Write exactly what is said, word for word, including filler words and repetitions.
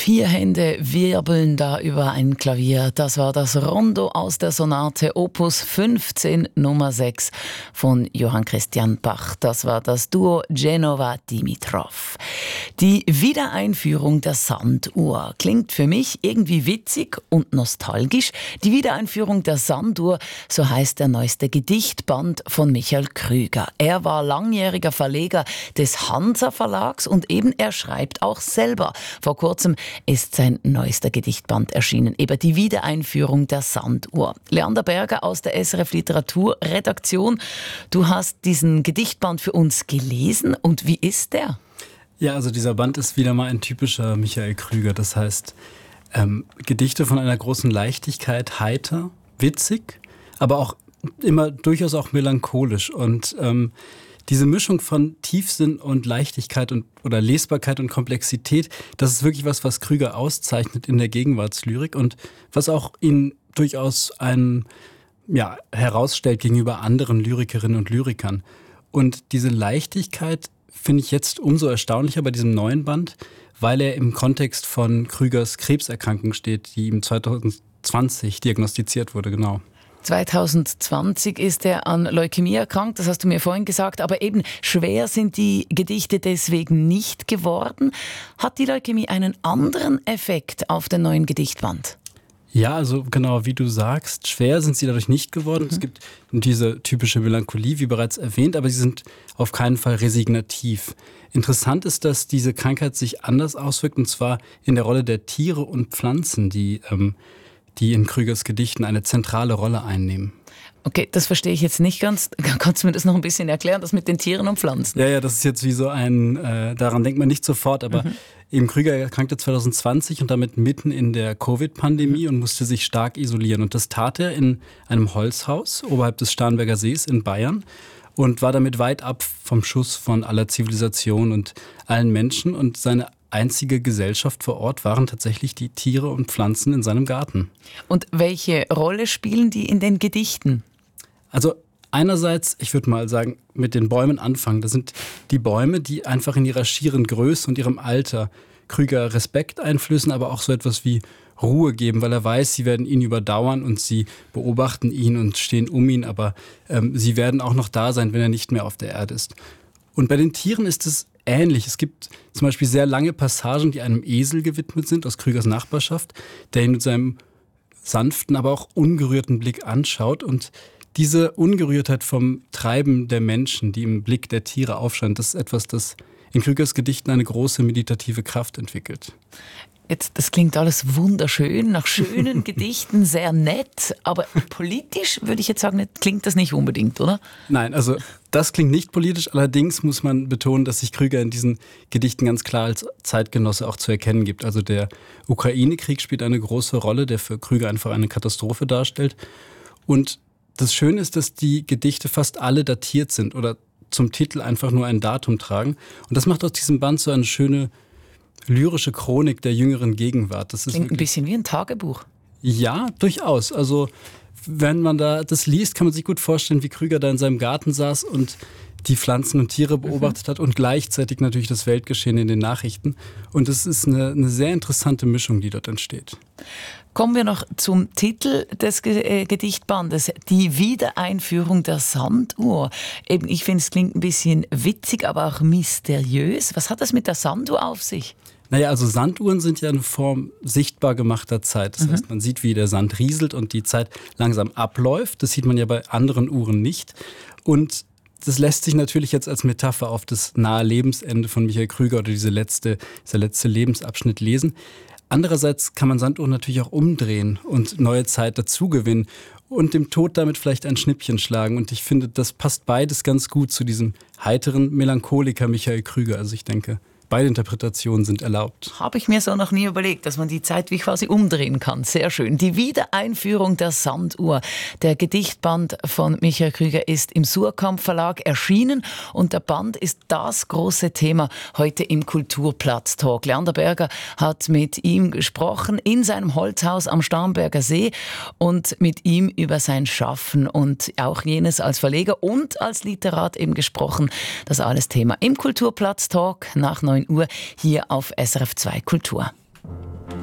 Vier Hände wirbeln da über ein Klavier. Das war das Rondo aus der Sonate Opus fünfzehn Nummer sechs von Johann Christian Bach. Das war das Duo Genova-Dimitrov. Die Wiedereinführung der Sanduhr klingt für mich irgendwie witzig und nostalgisch. Die Wiedereinführung der Sanduhr, so heißt der neueste Gedichtband von Michael Krüger. Er war langjähriger Verleger des Hansa Verlags und eben er schreibt auch selber. Vor kurzem ist sein neuester Gedichtband erschienen, eben die Wiedereinführung der Sanduhr. Leander Berger aus der S R F Literaturredaktion, du hast diesen Gedichtband für uns gelesen und wie ist der? Ja, also dieser Band ist wieder mal ein typischer Michael Krüger. Das heißt, ähm, Gedichte von einer großen Leichtigkeit, heiter, witzig, aber auch immer durchaus auch melancholisch. Und ähm, diese Mischung von Tiefsinn und Leichtigkeit und, oder Lesbarkeit und Komplexität, das ist wirklich was, was Krüger auszeichnet in der Gegenwartslyrik und was auch ihn durchaus einen, ja, herausstellt gegenüber anderen Lyrikerinnen und Lyrikern. Und diese Leichtigkeit finde ich jetzt umso erstaunlicher bei diesem neuen Band, weil er im Kontext von Krügers Krebserkrankung steht, die ihm zwanzig zwanzig diagnostiziert wurde, genau. zwanzig zwanzig ist er an Leukämie erkrankt, das hast du mir vorhin gesagt, aber eben schwer sind die Gedichte deswegen nicht geworden. Hat die Leukämie einen anderen Effekt auf den neuen Gedichtband? Ja, also genau, wie du sagst, schwer sind sie dadurch nicht geworden. Mhm. Es gibt diese typische Melancholie, wie bereits erwähnt, aber sie sind auf keinen Fall resignativ. Interessant ist, dass diese Krankheit sich anders auswirkt, und zwar in der Rolle der Tiere und Pflanzen, die, ähm, die in Krügers Gedichten eine zentrale Rolle einnehmen. Okay, das verstehe ich jetzt nicht ganz. Kannst du mir das noch ein bisschen erklären, das mit den Tieren und Pflanzen? Ja, ja, das ist jetzt wie so ein, äh, daran denkt man nicht sofort, aber mhm. eben Krüger erkrankte zwanzig zwanzig und damit mitten in der Covid-Pandemie und musste sich stark isolieren. Und das tat er in einem Holzhaus oberhalb des Starnberger Sees in Bayern und war damit weit ab vom Schuss von aller Zivilisation und allen Menschen. Und seine einzige Gesellschaft vor Ort waren tatsächlich die Tiere und Pflanzen in seinem Garten. Und welche Rolle spielen die in den Gedichten? Also einerseits, ich würde mal sagen, mit den Bäumen anfangen. Das sind die Bäume, die einfach in ihrer schieren Größe und ihrem Alter Krüger Respekt einflößen, aber auch so etwas wie Ruhe geben, weil er weiß, sie werden ihn überdauern und sie beobachten ihn und stehen um ihn, aber ähm, sie werden auch noch da sein, wenn er nicht mehr auf der Erde ist. Und bei den Tieren ist es ähnlich. Es gibt zum Beispiel sehr lange Passagen, die einem Esel gewidmet sind aus Krügers Nachbarschaft, der ihn mit seinem sanften, aber auch ungerührten Blick anschaut. Und diese Ungerührtheit vom Treiben der Menschen, die im Blick der Tiere aufscheint, das ist etwas, das in Krügers Gedichten eine große meditative Kraft entwickelt. Jetzt, das klingt alles wunderschön, nach schönen Gedichten, sehr nett, aber politisch würde ich jetzt sagen, klingt das nicht unbedingt, oder? Nein, also das klingt nicht politisch, allerdings muss man betonen, dass sich Krüger in diesen Gedichten ganz klar als Zeitgenosse auch zu erkennen gibt. Also der Ukraine-Krieg spielt eine große Rolle, der für Krüger einfach eine Katastrophe darstellt. Und das Schöne ist, dass die Gedichte fast alle datiert sind oder zum Titel einfach nur ein Datum tragen. Und das macht aus diesem Band so eine schöne lyrische Chronik der jüngeren Gegenwart. Das ist klingt ein bisschen wie ein Tagebuch. Ja, durchaus. Also wenn man da das liest, kann man sich gut vorstellen, wie Krüger da in seinem Garten saß und die Pflanzen und Tiere beobachtet mhm. hat und gleichzeitig natürlich das Weltgeschehen in den Nachrichten. Und es ist eine, eine sehr interessante Mischung, die dort entsteht. Kommen wir noch zum Titel des Gedichtbandes, die Wiedereinführung der Sanduhr. Eben, ich finde, es klingt ein bisschen witzig, aber auch mysteriös. Was hat das mit der Sanduhr auf sich? Naja, also Sanduhren sind ja eine Form sichtbar gemachter Zeit. Das mhm. heißt, man sieht, wie der Sand rieselt und die Zeit langsam abläuft. Das sieht man ja bei anderen Uhren nicht. Und das lässt sich natürlich jetzt als Metapher auf das nahe Lebensende von Michael Krüger oder diese letzte, dieser letzte Lebensabschnitt lesen. Andererseits kann man Sanduhren natürlich auch umdrehen und neue Zeit dazugewinnen und dem Tod damit vielleicht ein Schnippchen schlagen. Und ich finde, das passt beides ganz gut zu diesem heiteren Melancholiker Michael Krüger. Also ich denke, beide Interpretationen sind erlaubt. Habe ich mir so noch nie überlegt, dass man die Zeit wie quasi umdrehen kann. Sehr schön. Die Wiedereinführung der Sanduhr. Der Gedichtband von Michael Krüger ist im Suhrkamp Verlag erschienen und der Band ist das große Thema heute im Kulturplatz-Talk. Leander Berger hat mit ihm gesprochen in seinem Holzhaus am Starnberger See und mit ihm über sein Schaffen und auch jenes als Verleger und als Literat eben gesprochen. Das alles Thema im Kulturplatz-Talk nach neun Uhr hier auf S R F zwei Kultur.